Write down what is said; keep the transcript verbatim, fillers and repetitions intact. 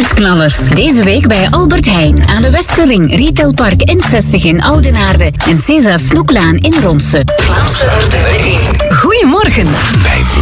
Nieuwsknallers. Deze week bij Albert Heijn aan de Westerring, Retailpark N zestig in Oudenaarde en César Snoeklaan in Ronse. Vlaamse Ordine één. Goedemorgen. Bij